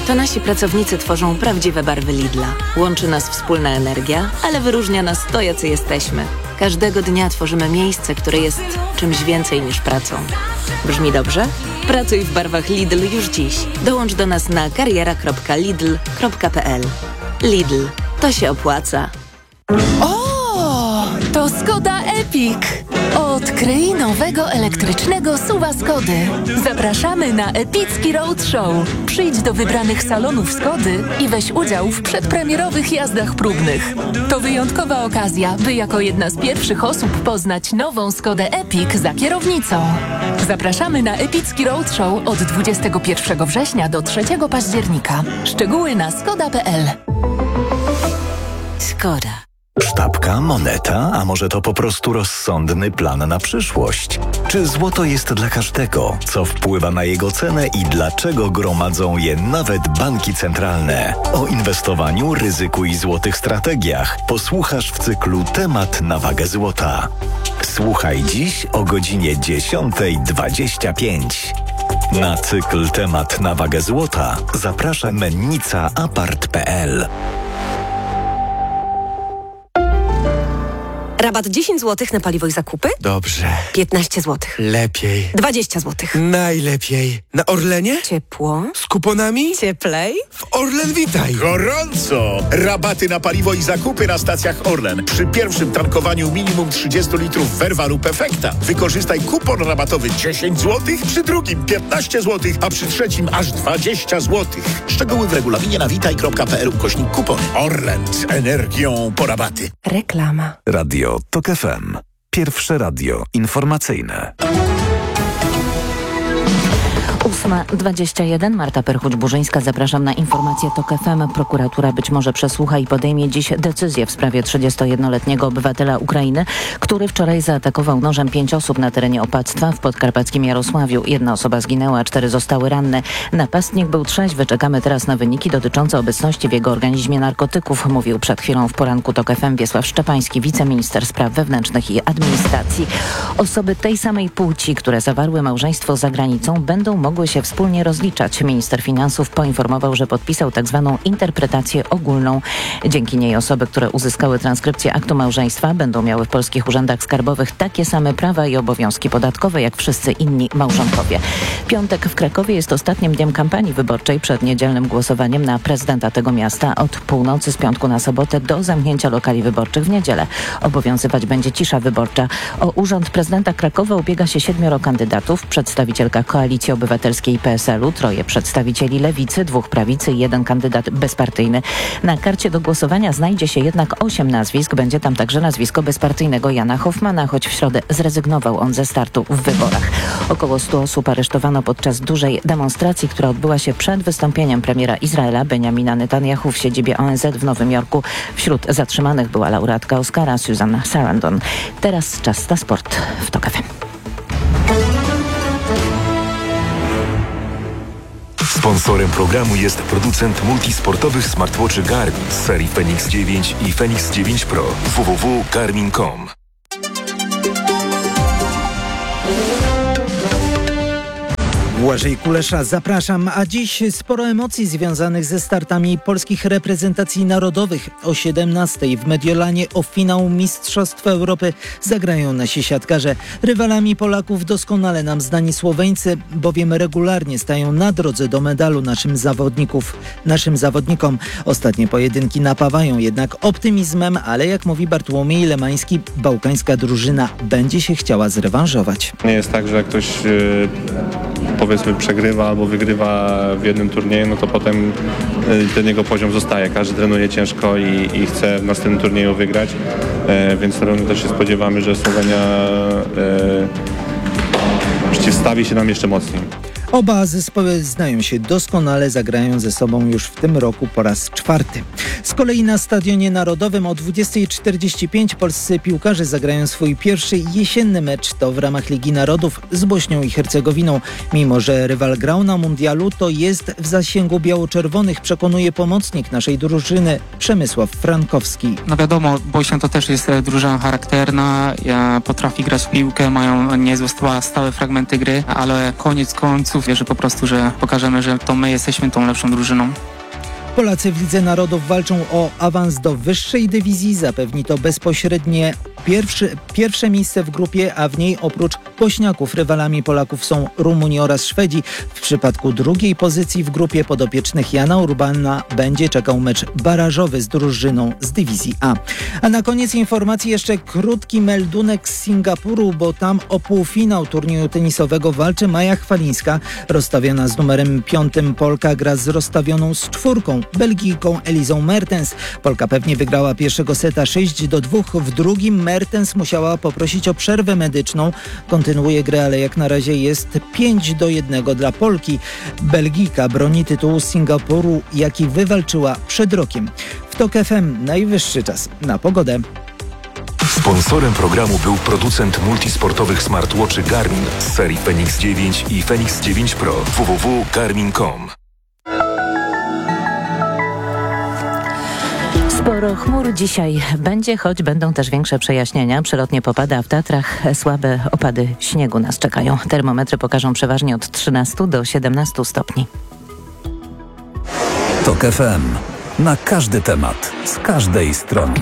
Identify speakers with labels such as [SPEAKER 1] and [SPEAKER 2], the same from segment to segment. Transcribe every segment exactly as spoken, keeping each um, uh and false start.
[SPEAKER 1] To nasi pracownicy tworzą prawdziwe barwy Lidla. Łączy nas wspólna energia, ale wyróżnia nas to, jacy jesteśmy. Każdego dnia tworzymy miejsce, które jest czymś więcej niż pracą. Brzmi dobrze? Pracuj w barwach Lidl już dziś. Dołącz do nas na kariera kropka lidl kropka p l. Lidl. To się opłaca.
[SPEAKER 2] O, to Skoda Epic. Odkryj nowego elektrycznego suwa Skody. Zapraszamy na epicki roadshow. Przyjdź do wybranych salonów Skody i weź udział w przedpremierowych jazdach próbnych. To wyjątkowa okazja, by jako jedna z pierwszych osób poznać nową Skodę Epic za kierownicą. Zapraszamy na epicki roadshow od dwudziestego pierwszego września do trzeciego października. Szczegóły na skoda kropka p l.
[SPEAKER 1] Skoda.
[SPEAKER 3] Sztabka, moneta, a może to po prostu rozsądny plan na przyszłość? Czy złoto jest dla każdego? Co wpływa na jego cenę i dlaczego gromadzą je nawet banki centralne? O inwestowaniu, ryzyku i złotych strategiach posłuchasz w cyklu Temat na wagę złota. Słuchaj dziś o godzinie dziesiąta dwadzieścia pięć. Na cykl Temat na wagę złota zaprasza mennica apart kropka p l.
[SPEAKER 4] Rabat dziesięć złotych na paliwo i zakupy?
[SPEAKER 5] Dobrze.
[SPEAKER 4] piętnaście złotych.
[SPEAKER 5] Lepiej.
[SPEAKER 4] dwadzieścia złotych.
[SPEAKER 5] Najlepiej. Na Orlenie?
[SPEAKER 4] Ciepło.
[SPEAKER 5] Z kuponami?
[SPEAKER 4] Cieplej.
[SPEAKER 5] W Orlen Witaj.
[SPEAKER 6] Gorąco! Rabaty na paliwo i zakupy na stacjach Orlen. Przy pierwszym tankowaniu minimum trzydzieści litrów Verva lub Efekta. Wykorzystaj kupon rabatowy dziesięć złotych, przy drugim piętnaście złotych, a przy trzecim aż dwadzieścia złotych. Szczegóły w regulaminie na witaj kropka p l ukośnik kupon. Orlen z energią po rabaty.
[SPEAKER 4] Reklama.
[SPEAKER 3] Radio TOK F M. Pierwsze radio informacyjne.
[SPEAKER 7] ósma dwadzieścia jeden. Marta Perchuć-Burzyńska. Zapraszam na informację TOK F M. Prokuratura być może przesłucha i podejmie dziś decyzję w sprawie trzydziestojednoletniego obywatela Ukrainy, który wczoraj zaatakował nożem pięć osób na terenie opactwa w podkarpackim Jarosławiu. Jedna osoba zginęła, a cztery zostały ranne. Napastnik był trzeźwy. Czekamy teraz na wyniki dotyczące obecności w jego organizmie narkotyków, mówił przed chwilą w poranku TOK F M Wiesław Szczepański, wiceminister spraw wewnętrznych i administracji. Osoby tej samej płci, które zawarły małżeństwo za granicą, będą mogły się wspólnie rozliczać. Minister finansów poinformował, że podpisał tak zwaną interpretację ogólną. Dzięki niej osoby, które uzyskały transkrypcję aktu małżeństwa, będą miały w polskich urzędach skarbowych takie same prawa i obowiązki podatkowe jak wszyscy inni małżonkowie. Piątek w Krakowie jest ostatnim dniem kampanii wyborczej przed niedzielnym głosowaniem na prezydenta tego miasta. Od północy z piątku na sobotę do zamknięcia lokali wyborczych w niedzielę. Obowiązywać będzie cisza wyborcza. O urząd prezydenta Krakowa ubiega się siedmioro kandydatów. Przedstawicielka Koalicji Obywatelskiej P S L u, troje przedstawicieli Lewicy, dwóch prawicy i jeden kandydat bezpartyjny. Na karcie do głosowania znajdzie się jednak osiem nazwisk. Będzie tam także nazwisko bezpartyjnego Jana Hoffmana, choć w środę zrezygnował on ze startu w wyborach. Około stu osób aresztowano podczas dużej demonstracji, która odbyła się przed wystąpieniem premiera Izraela Benjamina Netanyahu w siedzibie O N Z w Nowym Jorku. Wśród zatrzymanych była laureatka Oscara Susan Sarandon. Teraz czas na sport w TOK F M.
[SPEAKER 8] Sponsorem programu jest producent multisportowych smartwatchy Garmin z serii Fenix dziewięć i Fenix dziewięć Pro. w w w kropka garmin kropka com.
[SPEAKER 9] Błażej Kulesza, zapraszam, a dziś sporo emocji związanych ze startami polskich reprezentacji narodowych. O siedemnastej w Mediolanie o finał Mistrzostw Europy zagrają nasi siatkarze. Rywalami Polaków doskonale nam znani Słoweńcy, bowiem regularnie stają na drodze do medalu naszym zawodników, naszym zawodnikom. Ostatnie pojedynki napawają jednak optymizmem, ale jak mówi Bartłomiej Lemański, bałkańska drużyna będzie się chciała zrewanżować.
[SPEAKER 10] Nie jest tak, że jak ktoś yy, powiedzmy przegrywa albo wygrywa w jednym turnieju, no to potem yy, ten jego poziom zostaje. Każdy trenuje ciężko i, i chce w następnym turnieju wygrać, yy, więc na pewno też się spodziewamy, że Słowenia yy, przeciwstawi się nam jeszcze mocniej.
[SPEAKER 9] Oba zespoły znają się doskonale, zagrają ze sobą już w tym roku po raz czwarty. Z kolei na Stadionie Narodowym o dwudziestej czterdzieści pięć polscy piłkarze zagrają swój pierwszy jesienny mecz. To w ramach Ligi Narodów z Bośnią i Hercegowiną. Mimo że rywal grał na mundialu, to jest w zasięgu biało-czerwonych, przekonuje pomocnik naszej drużyny Przemysław Frankowski.
[SPEAKER 11] No wiadomo, Bośnia to też jest drużyna charakterna, potrafi grać w piłkę, mają niezłe stałe fragmenty gry, ale koniec końców kibiców. Wierzę po prostu, że pokażemy, że to my jesteśmy tą lepszą drużyną.
[SPEAKER 9] Polacy w Lidze Narodów walczą o awans do wyższej dywizji. Zapewni to bezpośrednie pierwszy, pierwsze miejsce w grupie, a w niej oprócz Bośniaków rywalami Polaków są Rumuni oraz Szwedzi. W przypadku drugiej pozycji w grupie podopiecznych Jana Urbana będzie czekał mecz barażowy z drużyną z dywizji A. A na koniec informacji jeszcze krótki meldunek z Singapuru, bo tam o półfinał turnieju tenisowego walczy Maja Chwalińska. Rozstawiona z numerem piątym Polka gra z rozstawioną z czwórką Belgijką Elizą Mertens. Polka pewnie wygrała pierwszego seta sześć do dwóch. W drugim Mertens musiała poprosić o przerwę medyczną. Kontynuuje grę, ale jak na razie jest pięć do jednego dla Polki. Belgijka broni tytułu Singapuru, jaki wywalczyła przed rokiem. W TOK F M najwyższy czas na pogodę.
[SPEAKER 8] Sponsorem programu był producent multisportowych smartwatchy Garmin z serii Fenix dziewięć i Fenix dziewięć Pro. w w w kropka garmin kropka com.
[SPEAKER 7] Sporo chmur dzisiaj będzie, choć będą też większe przejaśnienia. Przelotnie popada, a w Tatrach słabe opady śniegu nas czekają. Termometry pokażą przeważnie od trzynastu do siedemnastu stopni.
[SPEAKER 3] TOK F M. Na każdy temat, z każdej strony.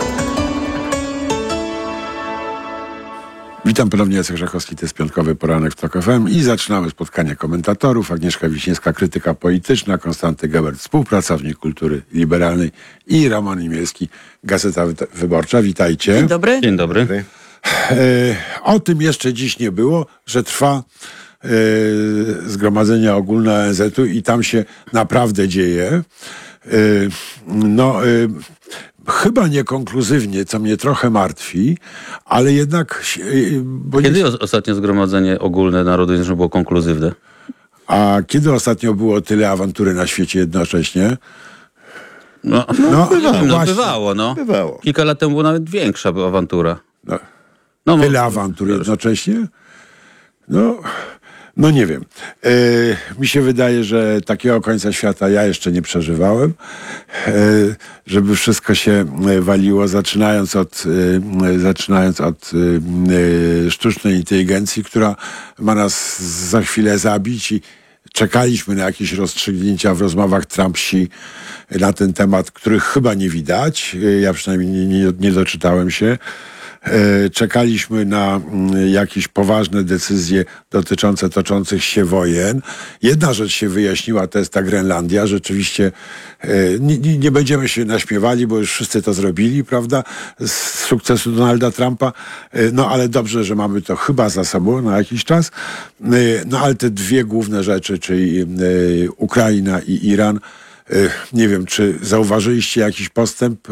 [SPEAKER 12] Witam ponownie, Jacek Żakowski, to jest piątkowy poranek w TOK F M i zaczynamy spotkanie komentatorów. Agnieszka Wiśniewska, krytyka polityczna, Konstanty Gebert, współpracownik kultury liberalnej i Roman Imielski, Gazeta Wyborcza. Witajcie.
[SPEAKER 13] Dzień dobry.
[SPEAKER 14] Dzień dobry.
[SPEAKER 12] E, o tym jeszcze dziś nie było, że trwa e, zgromadzenie ogólne O N Z u i tam się naprawdę dzieje. E, no... E, Chyba niekonkluzywnie, co mnie trochę martwi, ale jednak... Bo
[SPEAKER 14] kiedy
[SPEAKER 12] nie...
[SPEAKER 14] ostatnie zgromadzenie ogólne Narodów Zjednoczonych było konkluzywne?
[SPEAKER 12] A kiedy ostatnio było tyle awantury na świecie jednocześnie?
[SPEAKER 14] No,
[SPEAKER 12] no,
[SPEAKER 14] no, bywało,
[SPEAKER 12] no,
[SPEAKER 14] no bywało, no.
[SPEAKER 12] bywało.
[SPEAKER 14] Kilka lat temu była nawet większa awantura.
[SPEAKER 12] No,
[SPEAKER 14] no,
[SPEAKER 12] tyle awantur jednocześnie? No... No nie wiem. E, mi się wydaje, że takiego końca świata ja jeszcze nie przeżywałem. E, żeby wszystko się waliło, zaczynając od, e, zaczynając od e, sztucznej inteligencji, która ma nas za chwilę zabić i czekaliśmy na jakieś rozstrzygnięcia w rozmowach Trump-Xi na ten temat, których chyba nie widać. E, ja przynajmniej nie, nie, nie doczytałem się. Czekaliśmy na jakieś poważne decyzje dotyczące toczących się wojen. Jedna rzecz się wyjaśniła, to jest ta Grenlandia. Rzeczywiście nie, nie, nie będziemy się naśmiewali, bo już wszyscy to zrobili, prawda, z sukcesu Donalda Trumpa. No ale dobrze, że mamy to chyba za sobą na jakiś czas. No ale te dwie główne rzeczy, czyli Ukraina i Iran, nie wiem, czy zauważyliście jakiś postęp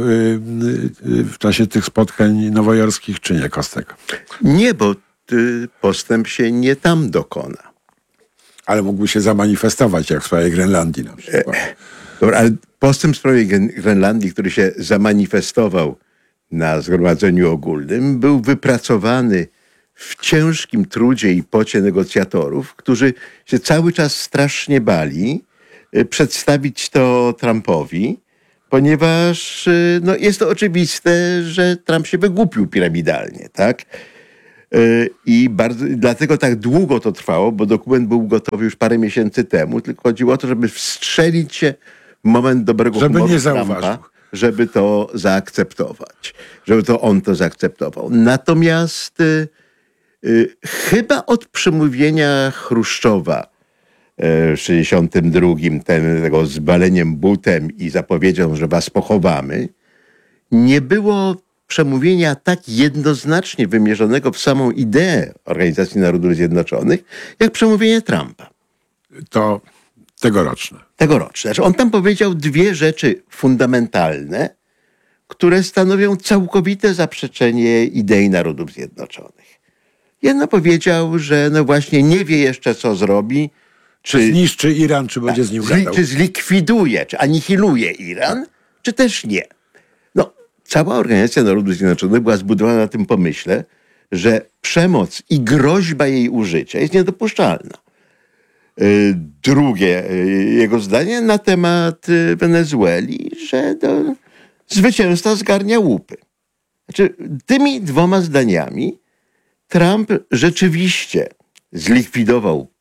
[SPEAKER 12] w czasie tych spotkań nowojorskich, czy nie, Kostek?
[SPEAKER 15] Nie, bo postęp się nie tam dokona.
[SPEAKER 12] Ale mógłby się zamanifestować, jak w sprawie Grenlandii na przykład.
[SPEAKER 15] Dobra, ale postęp w sprawie Grenlandii, który się zamanifestował na zgromadzeniu ogólnym, był wypracowany w ciężkim trudzie i pocie negocjatorów, którzy się cały czas strasznie bali przedstawić to Trumpowi, ponieważ no, jest to oczywiste, że Trump się wygłupił piramidalnie, tak? I bardzo, dlatego tak długo to trwało, bo dokument był gotowy już parę miesięcy temu, tylko chodziło o to, żeby wstrzelić się w moment dobrego
[SPEAKER 12] żeby
[SPEAKER 15] humoru
[SPEAKER 12] nie
[SPEAKER 15] Trumpa,
[SPEAKER 12] zauważył.
[SPEAKER 15] żeby to zaakceptować, żeby to on to zaakceptował. Natomiast y, y, chyba od przemówienia Chruszczowa w sześćdziesiątym drugim, ten, tego z baleniem butem i zapowiedzią, że was pochowamy, nie było przemówienia tak jednoznacznie wymierzonego w samą ideę Organizacji Narodów Zjednoczonych, jak przemówienie Trumpa.
[SPEAKER 12] To tegoroczne.
[SPEAKER 15] Tegoroczne. Znaczy on tam powiedział dwie rzeczy fundamentalne, które stanowią całkowite zaprzeczenie idei Narodów Zjednoczonych. Jedno powiedział, że no właśnie nie wie jeszcze, co zrobi,
[SPEAKER 12] Czy zniszczy Iran, czy będzie z nim gadał?
[SPEAKER 15] Czy zlikwiduje, czy anihiluje Iran, czy też nie. No, cała Organizacja Narodów Zjednoczonych była zbudowana na tym pomyśle, że przemoc i groźba jej użycia jest niedopuszczalna. Drugie jego zdanie na temat Wenezueli, że do zwycięstwa zgarnia łupy. Znaczy, tymi dwoma zdaniami Trump rzeczywiście zlikwidował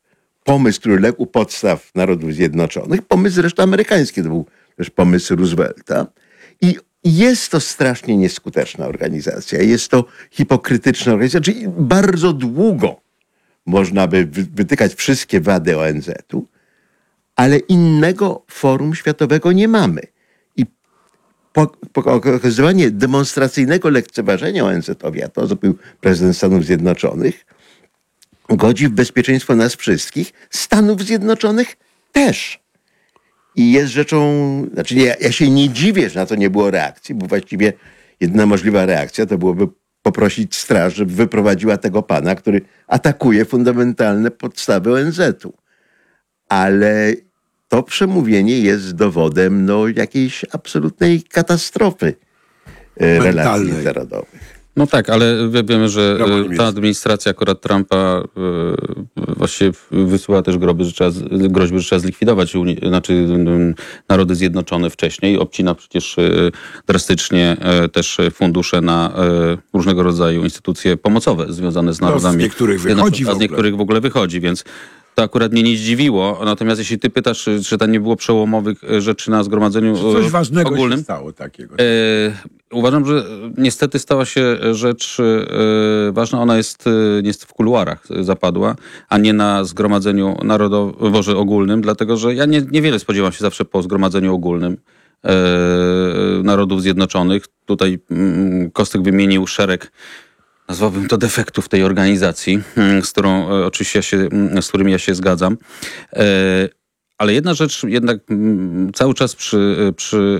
[SPEAKER 15] pomysł, który legł u podstaw Narodów Zjednoczonych, pomysł zresztą amerykański, to był też pomysł Roosevelta. I jest to strasznie nieskuteczna organizacja, jest to hipokrytyczna organizacja, czyli bardzo długo można by wytykać wszystkie wady O N Z-u, ale innego forum światowego nie mamy. I okazywanie demonstracyjnego lekceważenia O N Z-owi, a to zrobił prezydent Stanów Zjednoczonych, godzi w bezpieczeństwo nas wszystkich, Stanów Zjednoczonych też. I jest rzeczą, znaczy ja, ja się nie dziwię, że na to nie było reakcji, bo właściwie jedyna możliwa reakcja to byłoby poprosić straż, żeby wyprowadziła tego pana, który atakuje fundamentalne podstawy O N Z-u. Ale to przemówienie jest dowodem no, jakiejś absolutnej katastrofy e, relacji międzynarodowych.
[SPEAKER 14] No tak, ale wiemy, że ta administracja akurat Trumpa y, właściwie wysyła też groby, że trzeba, groźby, że trzeba zlikwidować Uni- znaczy y, Narody Zjednoczone wcześniej. Obcina przecież y, drastycznie y, też fundusze na y, różnego rodzaju instytucje pomocowe związane z narodami.
[SPEAKER 12] No, z niektórych wychodzi
[SPEAKER 14] A z niektórych w ogóle wychodzi, więc to akurat mnie nie zdziwiło. Natomiast jeśli ty pytasz, czy, czy tam nie było przełomowych rzeczy na zgromadzeniu
[SPEAKER 12] ogólnym, coś ważnego
[SPEAKER 14] ogólnym,
[SPEAKER 12] się stało takiego.
[SPEAKER 14] E, uważam, że niestety stała się rzecz e, ważna. Ona jest e, niestety w kuluarach zapadła, a nie na zgromadzeniu narodowym, Boże, ogólnym, dlatego że ja nie, niewiele spodziewam się zawsze po zgromadzeniu ogólnym e, Narodów Zjednoczonych. Tutaj mm, Kostek wymienił szereg, nazwałbym to, defektów tej organizacji, z którą oczywiście ja się, z którymi ja się zgadzam. Ale jedna rzecz jednak cały czas przy, przy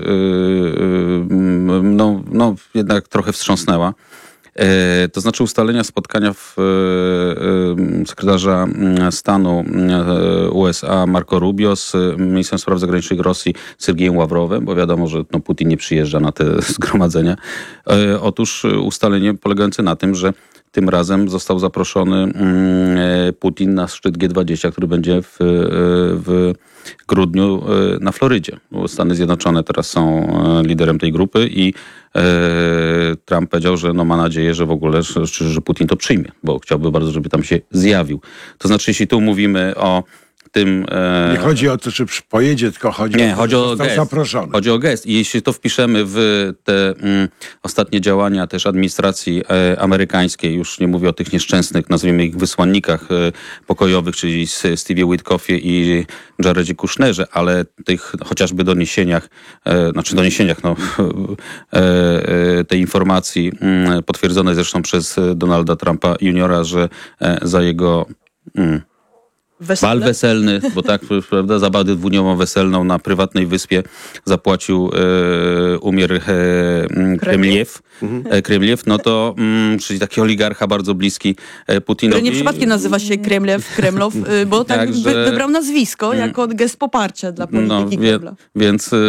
[SPEAKER 14] no, no jednak trochę wstrząsnęła. To znaczy ustalenia spotkania w sekretarza stanu U S A Marco Rubio z ministrem spraw zagranicznych Rosji Sergiejem Ławrowem, bo wiadomo, że no, Putin nie przyjeżdża na te zgromadzenia. Otóż ustalenie polegające na tym, że tym razem został zaproszony Putin na szczyt G dwadzieścia, który będzie w, w grudniu na Florydzie. Stany Zjednoczone teraz są liderem tej grupy i Trump powiedział, że no ma nadzieję, że w ogóle, że, że Putin to przyjmie, bo chciałby bardzo, żeby tam się zjawił. To znaczy, jeśli tu mówimy o tym... E...
[SPEAKER 12] Nie chodzi o to, czy pojedzie, tylko chodzi
[SPEAKER 14] nie,
[SPEAKER 12] o to,
[SPEAKER 14] chodzi
[SPEAKER 12] że
[SPEAKER 14] o
[SPEAKER 12] został
[SPEAKER 14] gest.
[SPEAKER 12] zaproszony.
[SPEAKER 14] Chodzi o gest. I jeśli to wpiszemy w te mm, ostatnie działania też administracji e, amerykańskiej, już nie mówię o tych nieszczęsnych, nazwijmy ich wysłannikach e, pokojowych, czyli Stevie Witkoffie i Jaredzie Kushnerze, ale tych chociażby doniesieniach, e, znaczy doniesieniach no, e, e, tej informacji m, potwierdzonej zresztą przez Donalda Trumpa juniora, że e, za jego... Mm,
[SPEAKER 13] Wesele?
[SPEAKER 14] bal weselny, bo tak, prawda, zabawę dwudniową weselną na prywatnej wyspie zapłacił e, umier e, Kremliew, mhm. e, Kremliew, no to, mm, czyli taki oligarcha bardzo bliski e, Putinowi.
[SPEAKER 13] Który nie przypadkiem nazywa się Kremliew, Kremlow, bo tak, tak wy, że, wybrał nazwisko jako gest poparcia dla polityki
[SPEAKER 14] no, wie,
[SPEAKER 13] Kremla.
[SPEAKER 14] Więc, e,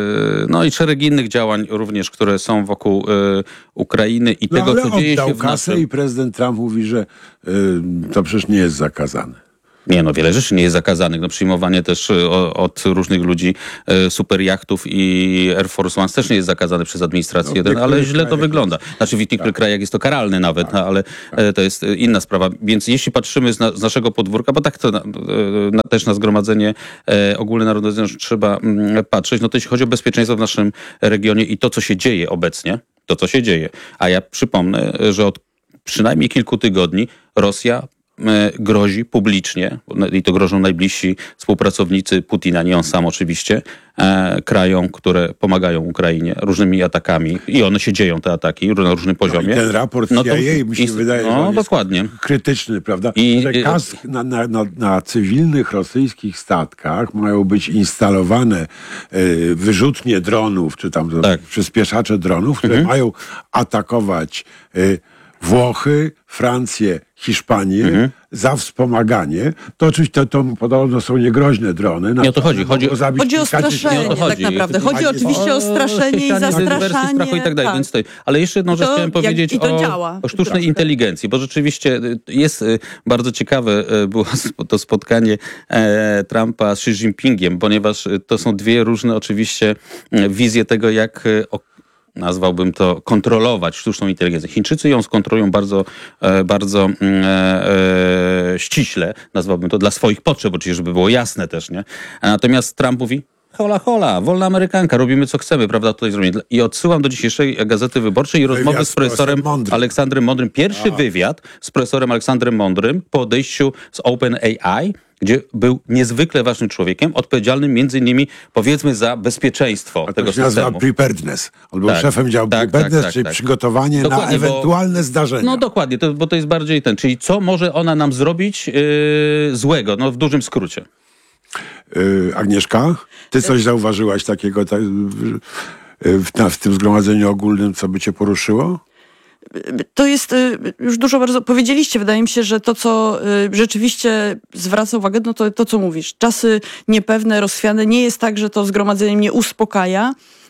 [SPEAKER 14] no i szereg innych działań również, które są wokół e, Ukrainy i
[SPEAKER 12] no,
[SPEAKER 14] tego,
[SPEAKER 12] ale
[SPEAKER 14] co dzieje się w
[SPEAKER 12] kasę
[SPEAKER 14] naszym...
[SPEAKER 12] i prezydent Trump mówi, że y, to przecież nie jest zakazane.
[SPEAKER 14] Nie, no wiele rzeczy nie jest zakazanych. No, przyjmowanie też o, od różnych ludzi e, super jachtów i Air Force One też nie jest zakazane przez administrację, no, ale źle to wygląda. Znaczy w niektórych tak. krajach jest to karalne nawet, tak. no, ale tak. e, to jest inna sprawa. Więc jeśli patrzymy z, na, z naszego podwórka, bo tak to na, na, też na zgromadzenie e, ogólne narodowe trzeba m, patrzeć, no to jeśli chodzi o bezpieczeństwo w naszym regionie i to, co się dzieje obecnie, to co się dzieje. A ja przypomnę, że od przynajmniej kilku tygodni Rosja grozi publicznie, i to grożą najbliżsi współpracownicy Putina, nie on sam oczywiście, e, krajom, które pomagają Ukrainie różnymi atakami i one się dzieją, te ataki, na różnym poziomie.
[SPEAKER 12] No i ten raport no to, C I A mi się jest, wydaje,
[SPEAKER 14] no,
[SPEAKER 12] że
[SPEAKER 14] dokładnie.
[SPEAKER 12] jest krytyczny, prawda?
[SPEAKER 14] I,
[SPEAKER 12] że kask na, na, na, na cywilnych rosyjskich statkach mają być instalowane y, wyrzutnie dronów, czy tam tak. przyspieszacze dronów, które mhm. mają atakować y, Włochy, Francję, Hiszpanię mhm. za wspomaganie. To oczywiście to, to podobno są niegroźne drony.
[SPEAKER 14] Nie o to chodzi. Chodzi,
[SPEAKER 13] chodzi o straszenie o tak naprawdę. Chodzi o, oczywiście o straszenie i zastraszanie.
[SPEAKER 14] Strachu i tak dalej.
[SPEAKER 13] Tak.
[SPEAKER 14] Więc to, ale jeszcze jedną rzecz chciałem powiedzieć
[SPEAKER 13] jak,
[SPEAKER 14] o,
[SPEAKER 13] działa,
[SPEAKER 14] o sztucznej
[SPEAKER 13] troszkę.
[SPEAKER 14] inteligencji, bo rzeczywiście jest bardzo ciekawe było to spotkanie e, Trumpa z Xi Jinpingiem, ponieważ to są dwie różne oczywiście wizje tego, jak o, nazwałbym to, kontrolować sztuczną inteligencję. Chińczycy ją skontrolują bardzo, e, bardzo e, e, ściśle, nazwałbym to dla swoich potrzeb, oczywiście, żeby było jasne też, nie? A natomiast Trump mówi, hola, hola, wolna Amerykanka, robimy co chcemy, prawda, tutaj zrobimy. I odsyłam do dzisiejszej Gazety Wyborczej i rozmowy z profesorem Aleksandrem Mądrym. Pierwszy A. wywiad z profesorem Aleksandrem Mądrym po odejściu z OpenAI, gdzie był niezwykle ważnym człowiekiem, odpowiedzialnym między innymi, powiedzmy, za bezpieczeństwo
[SPEAKER 12] A
[SPEAKER 14] tego
[SPEAKER 12] to się nazywa
[SPEAKER 14] systemu.
[SPEAKER 12] preparedness. On był
[SPEAKER 14] Tak,
[SPEAKER 12] szefem działu
[SPEAKER 14] tak,
[SPEAKER 12] preparedness,
[SPEAKER 14] tak, tak,
[SPEAKER 12] czyli
[SPEAKER 14] tak.
[SPEAKER 12] przygotowanie
[SPEAKER 14] Dokładnie,
[SPEAKER 12] na ewentualne
[SPEAKER 14] bo,
[SPEAKER 12] zdarzenia.
[SPEAKER 14] No dokładnie, to, bo to jest bardziej ten, czyli co może ona nam zrobić yy, złego, no w dużym skrócie.
[SPEAKER 12] Yy, Agnieszka, ty coś zauważyłaś takiego ta, w, w, w tym zgromadzeniu ogólnym, co by cię poruszyło?
[SPEAKER 13] To jest, już dużo bardzo powiedzieliście, wydaje mi się, że to, co rzeczywiście zwraca uwagę, no to to, co mówisz. Czasy niepewne, rozchwiane, nie jest tak, że to zgromadzenie mnie uspokaja.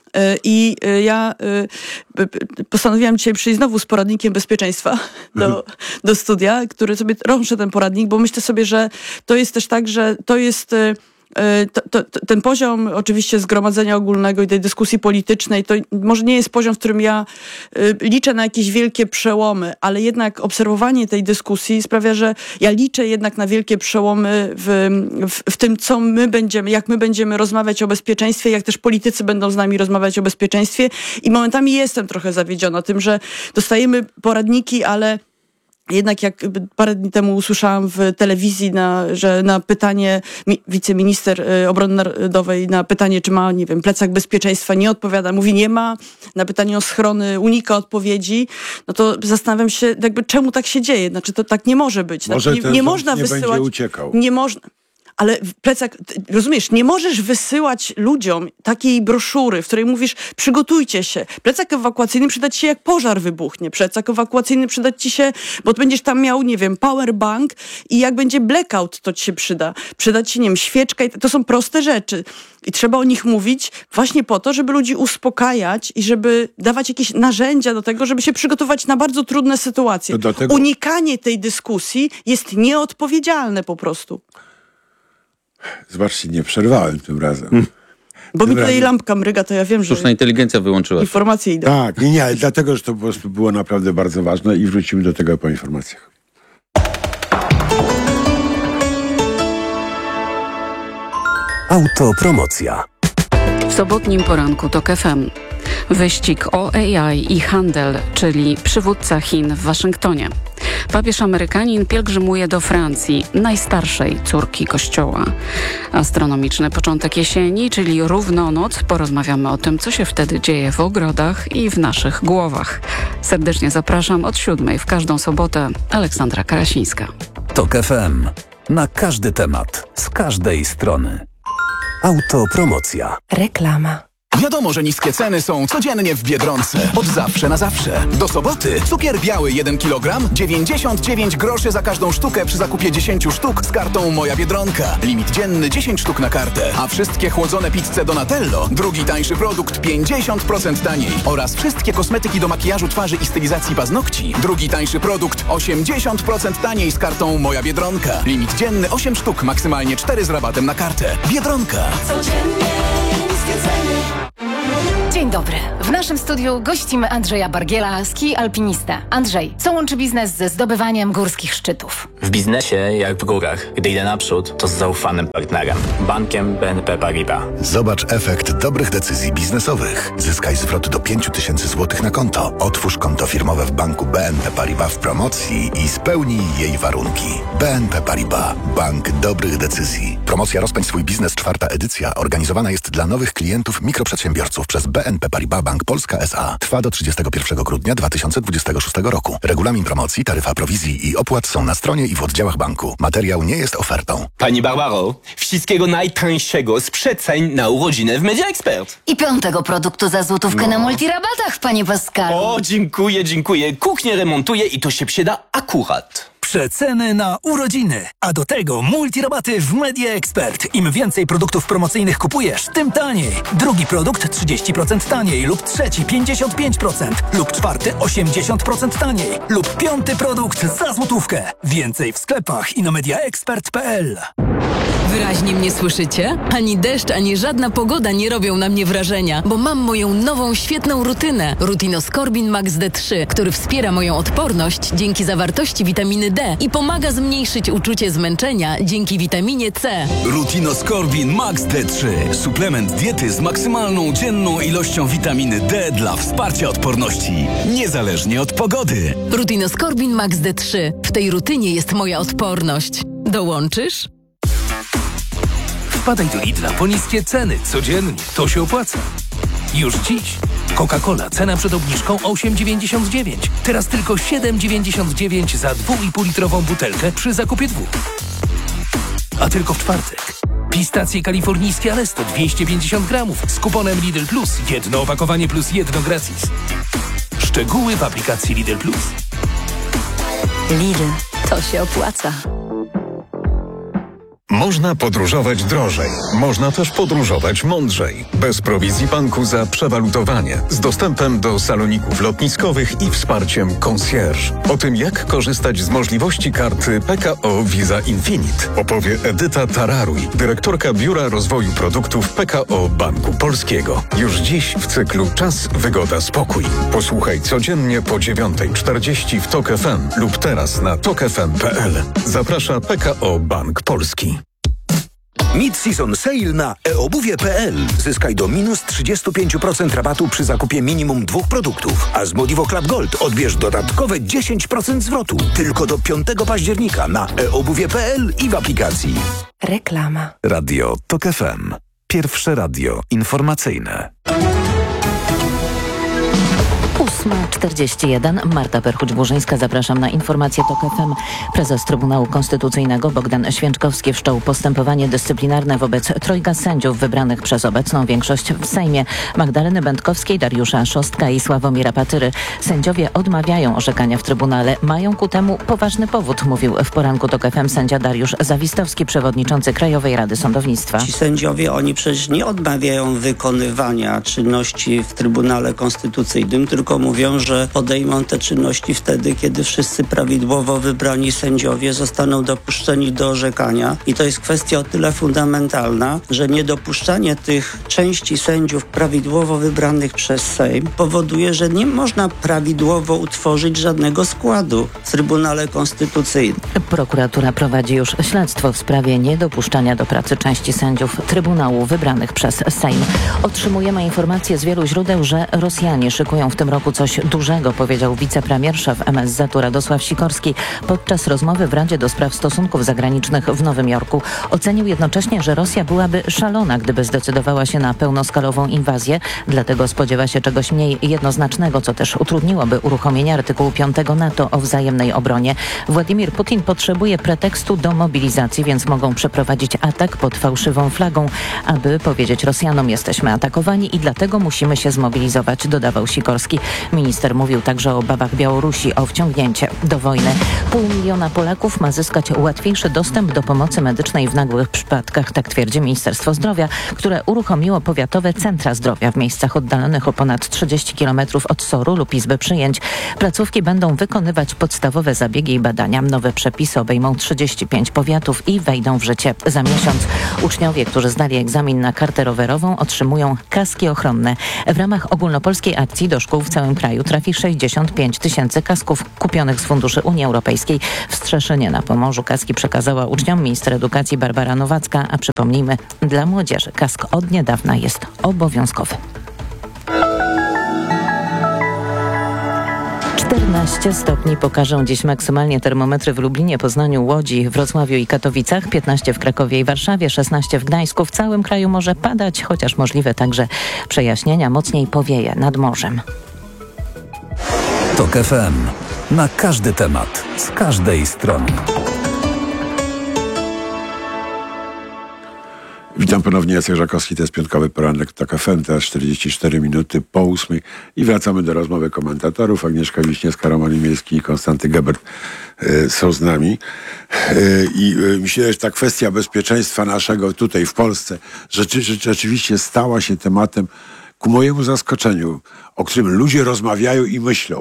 [SPEAKER 13] I ja postanowiłam dzisiaj przyjść znowu z poradnikiem bezpieczeństwa do, do studia, który sobie rąszę ten poradnik, bo myślę sobie, że to jest też tak, że to jest... To, to, ten poziom oczywiście zgromadzenia ogólnego i tej dyskusji politycznej, to może nie jest poziom, w którym ja y, liczę na jakieś wielkie przełomy, ale jednak obserwowanie tej dyskusji sprawia, że ja liczę jednak na wielkie przełomy w, w, w tym, co my będziemy, jak my będziemy rozmawiać o bezpieczeństwie, jak też politycy będą z nami rozmawiać o bezpieczeństwie i momentami jestem trochę zawiedziona tym, że dostajemy poradniki, ale jednak jak parę dni temu usłyszałam w telewizji, na, że na pytanie mi, wiceminister y, obrony narodowej, na pytanie, czy ma, nie wiem, plecak bezpieczeństwa, nie odpowiada. Mówi, nie ma. Na pytanie o schrony unika odpowiedzi. No to zastanawiam się, jakby czemu tak się dzieje. Znaczy, to tak nie może być.
[SPEAKER 12] Może
[SPEAKER 13] znaczy, nie, nie można
[SPEAKER 12] nie
[SPEAKER 13] wysyłać.
[SPEAKER 12] będzie uciekał.
[SPEAKER 13] Nie można. Ale plecak, rozumiesz, nie możesz wysyłać ludziom takiej broszury, w której mówisz, przygotujcie się. Plecak ewakuacyjny przyda ci się, jak pożar wybuchnie. Plecak ewakuacyjny przyda ci się, bo będziesz tam miał, nie wiem, powerbank i jak będzie blackout, to ci się przyda. Przyda ci się, nie wiem, świeczka. I to są proste rzeczy. I trzeba o nich mówić właśnie po to, żeby ludzi uspokajać i żeby dawać jakieś narzędzia do tego, żeby się przygotować na bardzo trudne sytuacje.
[SPEAKER 12] Do tego...
[SPEAKER 13] Unikanie tej dyskusji jest nieodpowiedzialne po prostu.
[SPEAKER 12] Zobaczcie, nie przerwałem tym razem. Hmm.
[SPEAKER 13] Bo tym mi tutaj razem... lampka mryga, to ja wiem, że...
[SPEAKER 14] Sztuczna inteligencja wyłączyła.
[SPEAKER 13] Informacje idą.
[SPEAKER 12] Tak, nie, nie, ale dlatego, że to po prostu było naprawdę bardzo ważne i wrócimy do tego po informacjach.
[SPEAKER 16] Autopromocja.
[SPEAKER 17] W sobotnim poranku TOK F M. Wyścig o A I i handel, czyli przywódca Chin w Waszyngtonie. Papież Amerykanin pielgrzymuje do Francji, najstarszej córki Kościoła. Astronomiczny początek jesieni, czyli równonoc. Porozmawiamy o tym, co się wtedy dzieje w ogrodach i w naszych głowach. Serdecznie zapraszam od siódmej w każdą sobotę. Aleksandra Karasińska.
[SPEAKER 16] TOK F M. Na każdy temat, z każdej strony. Autopromocja.
[SPEAKER 4] Reklama.
[SPEAKER 18] Wiadomo, że niskie ceny są codziennie w Biedronce. Od zawsze na zawsze. Do soboty cukier biały jeden kilogram, dziewięćdziesiąt dziewięć groszy za każdą sztukę przy zakupie dziesięć sztuk z kartą Moja Biedronka. Limit dzienny dziesięć sztuk na kartę. A wszystkie chłodzone pizze Donatello, drugi tańszy produkt pięćdziesiąt procent taniej. Oraz wszystkie kosmetyki do makijażu twarzy i stylizacji paznokci, drugi tańszy produkt osiemdziesiąt procent taniej z kartą Moja Biedronka. Limit dzienny osiem sztuk, maksymalnie cztery z rabatem na kartę. Biedronka. Codziennie niskie ceny.
[SPEAKER 19] Dzień dobry. W naszym studiu gościmy Andrzeja Bargiela, ski alpinista. Andrzej, co łączy biznes ze zdobywaniem górskich szczytów?
[SPEAKER 20] W biznesie, jak w górach, gdy idę naprzód, to z zaufanym partnerem. Bankiem B N P Paribas.
[SPEAKER 21] Zobacz efekt dobrych decyzji biznesowych. Zyskaj zwrot do pięć tysięcy złotych na konto. Otwórz konto firmowe w banku B N P Paribas w promocji i spełnij jej warunki. B N P Paribas. Bank dobrych decyzji. Promocja Rozpędź swój biznes, czwarta edycja, organizowana jest dla nowych klientów mikroprzedsiębiorców przez B N P Paribas Bank Polska S A. Trwa do trzydziestego pierwszego grudnia dwa tysiące dwudziestego szóstego roku. Regulamin promocji, taryfa prowizji i opłat są na stronie i w oddziałach banku. Materiał nie jest ofertą.
[SPEAKER 22] Pani Barbaro, wszystkiego najtańszego z przeceń na urodziny w Media Expert.
[SPEAKER 19] I piątego produktu za złotówkę no. na multirabatach, panie Pascalu.
[SPEAKER 22] O, dziękuję, dziękuję. Kuchnię remontuję i to się przyda akurat.
[SPEAKER 23] Przeceny na urodziny, a do tego multirabaty w Media Expert. Im więcej produktów promocyjnych kupujesz, tym taniej. Drugi produkt trzydzieści procent taniej lub trzeci pięćdziesiąt pięć procent lub czwarty osiemdziesiąt procent taniej lub piąty produkt za złotówkę. Więcej w sklepach i na mediaexpert kropka p l.
[SPEAKER 1] Wyraźnie mnie słyszycie? Ani deszcz, ani żadna pogoda nie robią na mnie wrażenia, bo mam moją nową, świetną rutynę. Rutinoskorbin Max D trzy, który wspiera moją odporność dzięki zawartości witaminy D i pomaga zmniejszyć uczucie zmęczenia dzięki witaminie C.
[SPEAKER 2] Rutinoskorbin Max D trzy. Suplement diety z maksymalną dzienną ilością witaminy D dla wsparcia odporności, niezależnie od pogody.
[SPEAKER 1] Rutinoskorbin Max D trzy. W tej rutynie jest moja odporność. Dołączysz?
[SPEAKER 23] Wpadaj do Lidla po niskie ceny. Codziennie. To się opłaca. Już dziś. Coca-Cola. Cena przed obniżką osiem dziewięćdziesiąt dziewięć. Teraz tylko siedem dziewięćdziesiąt dziewięć za dwa i pół litrową butelkę przy zakupie dwóch. A tylko w czwartek. Pistacje kalifornijskie Alesto dwieście pięćdziesiąt gramów z kuponem Lidl Plus. Jedno opakowanie plus jedno gratis. Szczegóły w aplikacji Lidl Plus.
[SPEAKER 1] Lidl. To się opłaca.
[SPEAKER 5] Można podróżować drożej. Można też podróżować mądrzej. Bez prowizji banku za przewalutowanie. Z dostępem do saloników lotniskowych i wsparciem concierge. O tym, jak korzystać z możliwości karty P K O Visa Infinite, opowie Edyta Tararuj, dyrektorka Biura Rozwoju Produktów P K O Banku Polskiego. Już dziś w cyklu Czas, Wygoda, Spokój. Posłuchaj codziennie po dziewiątej czterdzieści w Tok F M lub teraz na tok f m kropka p l. Zaprasza P K O Bank Polski.
[SPEAKER 24] Mid-season sale na e obuwie kropka p l. Zyskaj do minus trzydzieści pięć procent rabatu przy zakupie minimum dwóch produktów. A z Modivo Club Gold odbierz dodatkowe dziesięć procent zwrotu. Tylko do piątego października na e obuwie kropka p l i w aplikacji.
[SPEAKER 4] Reklama.
[SPEAKER 16] Radio Tok F M. Pierwsze radio informacyjne.
[SPEAKER 7] ósma czterdzieści jeden. Marta Perchuć-Burzyńska. Zapraszam na informację Tok F M. Prezes Trybunału Konstytucyjnego Bogdan Święczkowski wszczął postępowanie dyscyplinarne wobec trojga sędziów wybranych przez obecną większość w Sejmie. Magdaleny Będkowskiej, Dariusza Szostka i Sławomira Patyry. Sędziowie odmawiają orzekania w Trybunale. Mają ku temu poważny powód, mówił w poranku Tok F M sędzia Dariusz Zawistowski, przewodniczący Krajowej Rady Sądownictwa.
[SPEAKER 25] Ci sędziowie, oni przecież nie odmawiają wykonywania czynności w Trybunale Konstytucyjnym, tylko mówią, że podejmą te czynności wtedy, kiedy wszyscy prawidłowo wybrani sędziowie zostaną dopuszczeni do orzekania. I to jest kwestia o tyle fundamentalna, że niedopuszczanie tych części sędziów prawidłowo wybranych przez Sejm powoduje, że nie można prawidłowo utworzyć żadnego składu w Trybunale Konstytucyjnym.
[SPEAKER 7] Prokuratura prowadzi już śledztwo w sprawie niedopuszczania do pracy części sędziów Trybunału wybranych przez Sejm. Otrzymujemy informacje z wielu źródeł, że Rosjanie szykują w tym roku coś dużego, powiedział wicepremier, szef M S Z-u Radosław Sikorski podczas rozmowy w Radzie do Spraw Stosunków Zagranicznych w Nowym Jorku. Ocenił jednocześnie, że Rosja byłaby szalona, gdyby zdecydowała się na pełnoskalową inwazję, dlatego spodziewa się czegoś mniej jednoznacznego, co też utrudniłoby uruchomienie artykułu piątego NATO o wzajemnej obronie. Władimir Putin potrzebuje pretekstu do mobilizacji, więc mogą przeprowadzić atak pod fałszywą flagą, aby powiedzieć Rosjanom: jesteśmy atakowani i dlatego musimy się zmobilizować, dodawał Sikorski. Minister mówił także o obawach Białorusi o wciągnięcie do wojny. Pół miliona Polaków ma zyskać łatwiejszy dostęp do pomocy medycznej w nagłych przypadkach, tak twierdzi Ministerstwo Zdrowia, które uruchomiło powiatowe centra zdrowia w miejscach oddalonych o ponad trzydzieści kilometrów od S O R-u lub izby przyjęć. Placówki będą wykonywać podstawowe zabiegi i badania. Nowe przepisy obejmą trzydzieści pięć powiatów i wejdą w życie za miesiąc. Uczniowie, którzy zdali egzamin na kartę rowerową, otrzymują kaski ochronne. W ramach ogólnopolskiej akcji do szkół w całym kraju trafi sześćdziesiąt pięć tysięcy kasków kupionych z funduszy Unii Europejskiej. W Strzeszynie na Pomorzu kaski przekazała uczniom minister edukacji Barbara Nowacka, a przypomnijmy, dla młodzieży kask od niedawna jest obowiązkowy. czternaście stopni pokażą dziś maksymalnie termometry w Lublinie, Poznaniu, Łodzi, Wrocławiu i Katowicach, piętnaście w Krakowie i Warszawie, szesnaście w Gdańsku. W całym kraju może padać, chociaż możliwe także przejaśnienia, mocniej powieje nad morzem.
[SPEAKER 16] Tok F M. Na każdy temat, z każdej strony.
[SPEAKER 12] Witam ponownie, Jacek Żakowski, to jest piątkowy poranek Tok F M, teraz czterdzieści cztery minuty po ósmej i wracamy do rozmowy komentatorów. Agnieszka Wiśniewska, Roman Imielski i Konstanty Gebert y, są z nami. Y, I y, myślę, że ta kwestia bezpieczeństwa naszego tutaj w Polsce rzeczy, rzeczywiście stała się tematem, ku mojemu zaskoczeniu, o którym ludzie rozmawiają i myślą.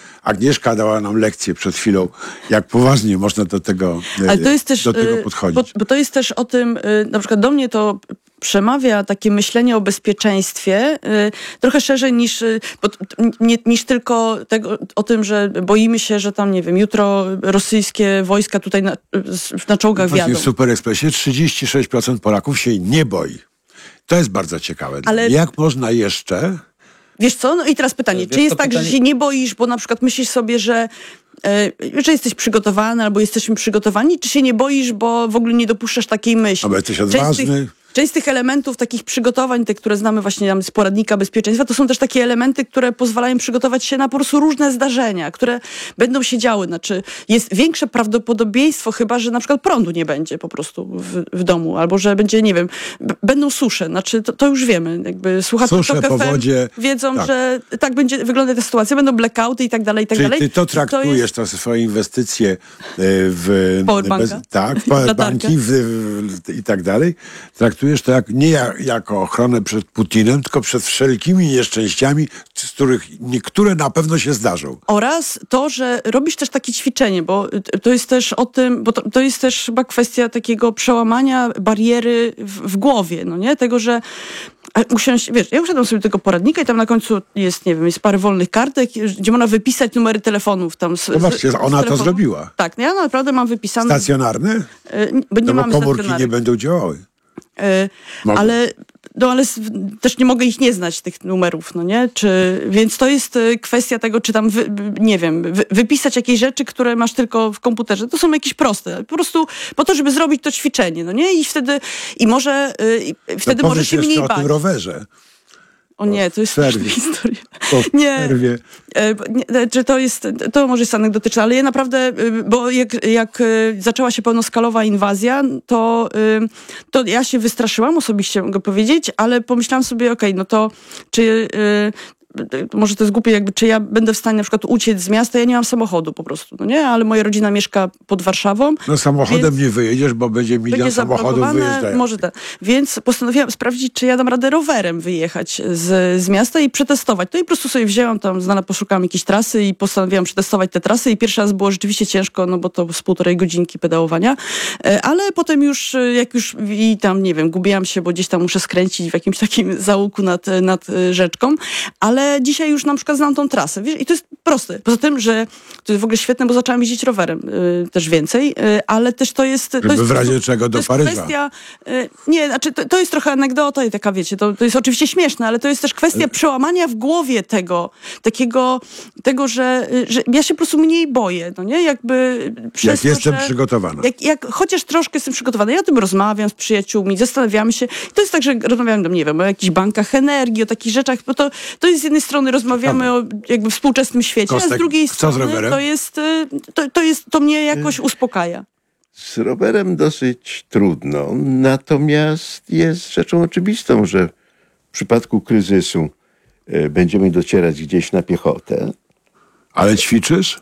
[SPEAKER 12] Agnieszka dała nam lekcję przed chwilą, jak poważnie można do tego,
[SPEAKER 13] Ale to jest też,
[SPEAKER 12] do tego
[SPEAKER 13] y,
[SPEAKER 12] podchodzić.
[SPEAKER 13] Bo, bo to jest też o tym, y, na przykład do mnie to przemawia takie myślenie o bezpieczeństwie y, trochę szerzej niż, y, bo, t- nie, niż tylko tego, o tym, że boimy się, że tam, nie wiem, jutro rosyjskie wojska tutaj na, na czołgach
[SPEAKER 12] Właśnie
[SPEAKER 13] wjadą.
[SPEAKER 12] w Super Expressie trzydzieści sześć procent Polaków się nie boi. To jest bardzo ciekawe.
[SPEAKER 13] Ale-
[SPEAKER 12] Jak można jeszcze...
[SPEAKER 13] Wiesz co? No i teraz pytanie.
[SPEAKER 12] Wiesz
[SPEAKER 13] Czy jest
[SPEAKER 12] co,
[SPEAKER 13] tak,
[SPEAKER 12] pytanie-
[SPEAKER 13] że się nie boisz, bo na przykład myślisz sobie, że, e, że jesteś przygotowany albo jesteśmy przygotowani, czy się nie boisz, bo w ogóle nie dopuszczasz takiej myśli?
[SPEAKER 12] Albo jesteś
[SPEAKER 13] Część z tych-
[SPEAKER 12] odważny.
[SPEAKER 13] Część z tych elementów, takich przygotowań, te, które znamy właśnie tam z poradnika bezpieczeństwa, to są też takie elementy, które pozwalają przygotować się na po prostu różne zdarzenia, które będą się działy. Znaczy, jest większe prawdopodobieństwo chyba, że na przykład prądu nie będzie po prostu w, w domu, albo że będzie, nie wiem, b- będą susze. Znaczy, to, to już wiemy. Jakby słuchacze
[SPEAKER 12] Susze,
[SPEAKER 13] Tok F M
[SPEAKER 12] powodzie.
[SPEAKER 13] wiedzą,
[SPEAKER 12] Tak.
[SPEAKER 13] że tak będzie wyglądać ta sytuacja, będą blackouty i tak dalej, i tak
[SPEAKER 12] Czyli
[SPEAKER 13] dalej.
[SPEAKER 12] ty to
[SPEAKER 13] I
[SPEAKER 12] traktujesz,
[SPEAKER 13] jest-
[SPEAKER 12] to swoje inwestycje e, w...
[SPEAKER 13] Powerbanka.
[SPEAKER 12] Tak, w powerbanki w, w, i tak dalej. Traktujesz to jak, nie ja, jako ochronę przed Putinem, tylko przed wszelkimi nieszczęściami, z których niektóre na pewno się zdarzą.
[SPEAKER 13] Oraz to, że robisz też takie ćwiczenie, bo to jest też o tym, bo to, to jest też chyba kwestia takiego przełamania bariery w, w głowie, no nie? Tego, że usiąść, wiesz, ja usiadłam sobie do tego poradnika i tam na końcu jest, nie wiem, jest parę wolnych kartek, gdzie można wypisać numery telefonów tam. Z,
[SPEAKER 12] Zobaczcie,
[SPEAKER 13] z,
[SPEAKER 12] ona
[SPEAKER 13] z
[SPEAKER 12] to
[SPEAKER 13] telefonu.
[SPEAKER 12] zrobiła.
[SPEAKER 13] Tak, no ja naprawdę mam wypisane...
[SPEAKER 12] Stacjonarne?
[SPEAKER 13] Y, bo nie
[SPEAKER 12] No bo
[SPEAKER 13] mamy
[SPEAKER 12] komórki
[SPEAKER 13] stacjonarnych.
[SPEAKER 12] nie będą działały.
[SPEAKER 13] Y,
[SPEAKER 12] Mogą.
[SPEAKER 13] ale no ale s- też nie mogę ich nie znać, tych numerów, no nie? Czy, więc to jest y, kwestia tego, czy tam, wy, nie wiem, wy, wypisać jakieś rzeczy, które masz tylko w komputerze. To są jakieś proste. Po prostu po to, żeby zrobić to ćwiczenie, no nie? I wtedy, i może, y, i wtedy
[SPEAKER 12] To
[SPEAKER 13] może
[SPEAKER 12] powiedz
[SPEAKER 13] się
[SPEAKER 12] jeszcze
[SPEAKER 13] mniej
[SPEAKER 12] o
[SPEAKER 13] bać.
[SPEAKER 12] tym rowerze.
[SPEAKER 13] O nie, to jest straszna historia.
[SPEAKER 12] Po
[SPEAKER 13] Nie,
[SPEAKER 12] przerwie.
[SPEAKER 13] e, nie, czy to jest, to może jest anegdotyczne, ale ja naprawdę, y, bo jak, jak y, zaczęła się pełnoskalowa inwazja, to, y, to ja się wystraszyłam, osobiście mogę powiedzieć, ale pomyślałam sobie, okej, no to czy... y, może to jest głupie, jakby, czy ja będę w stanie na przykład uciec z miasta, ja nie mam samochodu po prostu, no nie, ale moja rodzina mieszka pod Warszawą.
[SPEAKER 12] No samochodem
[SPEAKER 13] więc
[SPEAKER 12] nie wyjedziesz, bo będzie milion
[SPEAKER 13] będzie
[SPEAKER 12] samochodów
[SPEAKER 13] zablokowane,
[SPEAKER 12] wyjeżdżają.
[SPEAKER 13] może tak. Więc postanowiłam sprawdzić, czy ja dam radę rowerem wyjechać z, z miasta i przetestować. No i po prostu sobie wzięłam tam, znana, poszukałam jakiejś trasy i postanowiłam przetestować te trasy i pierwszy raz było rzeczywiście ciężko, no bo to z półtorej godzinki pedałowania, E, ale potem już, e, jak już i tam, nie wiem, gubiłam się, bo gdzieś tam muszę skręcić w jakimś takim załuku nad, nad e, rzeczką, ale dzisiaj już na przykład znam tą trasę, wiesz, i to jest proste. Poza tym, że to jest w ogóle świetne, bo zaczęłam jeździć rowerem y, też więcej, y, ale też to jest... To
[SPEAKER 12] Żeby
[SPEAKER 13] jest
[SPEAKER 12] w razie
[SPEAKER 13] po prostu-
[SPEAKER 12] czego do
[SPEAKER 13] to jest
[SPEAKER 12] Paryża.
[SPEAKER 13] Kwestia, y, nie, znaczy to, to jest trochę anegdota i taka, wiecie, to, to jest oczywiście śmieszne, ale to jest też kwestia przełamania w głowie tego, takiego, tego, że, y, że ja się po prostu mniej boję, no nie? Jakby przez
[SPEAKER 12] Jak
[SPEAKER 13] to,
[SPEAKER 12] jestem
[SPEAKER 13] że,
[SPEAKER 12] przygotowana.
[SPEAKER 13] Jak, jak chociaż troszkę jestem przygotowana, ja o tym rozmawiam z przyjaciółmi, zastanawiamy się. I to jest tak, że rozmawiamy tam, nie wiem, o jakichś bankach energii, o takich rzeczach, bo to, to jest z jednej strony rozmawiamy o jakby współczesnym świecie, a
[SPEAKER 12] Kostek,
[SPEAKER 13] z drugiej
[SPEAKER 12] co z
[SPEAKER 13] strony
[SPEAKER 12] rowerem?
[SPEAKER 13] to jest, y, to, to jest, to mnie jakoś uspokaja.
[SPEAKER 15] Z rowerem dosyć trudno, natomiast jest rzeczą oczywistą, że w przypadku kryzysu e, będziemy docierać gdzieś na piechotę.
[SPEAKER 12] Ale ćwiczysz?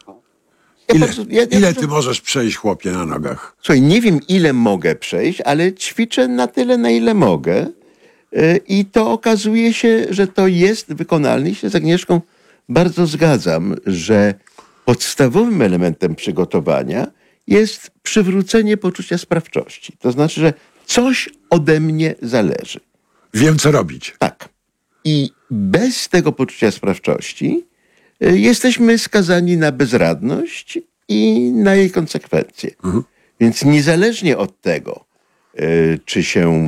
[SPEAKER 15] Ja
[SPEAKER 12] Ile,
[SPEAKER 15] po prostu- ja- ja
[SPEAKER 12] ile
[SPEAKER 15] po
[SPEAKER 12] ty możesz przejść, chłopie, na nogach?
[SPEAKER 15] Słuchaj, nie wiem ile mogę przejść, ale ćwiczę na tyle, na ile mogę. E, I to okazuje się, że to jest wykonalne. I się z Agnieszką bardzo zgadzam, że podstawowym elementem przygotowania jest przywrócenie poczucia sprawczości. To znaczy, że coś ode mnie zależy.
[SPEAKER 12] Wiem, co robić.
[SPEAKER 15] Tak. I bez tego poczucia sprawczości y, jesteśmy skazani na bezradność i na jej konsekwencje. Więc niezależnie od tego, y, czy się